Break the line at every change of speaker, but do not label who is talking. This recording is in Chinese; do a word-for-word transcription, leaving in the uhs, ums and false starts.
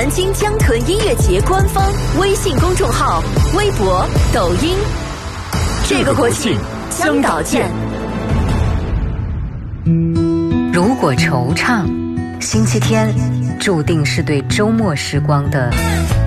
南京江豚音乐节官方微信公众号、微博、抖音。这个国庆，江岛见。
如果惆怅，星期天注定是对周末时光的